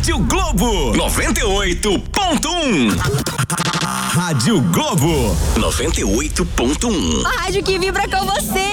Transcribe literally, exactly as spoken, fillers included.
Rádio Globo noventa e oito ponto um. Rádio Globo noventa e oito ponto um. A rádio que vibra com você.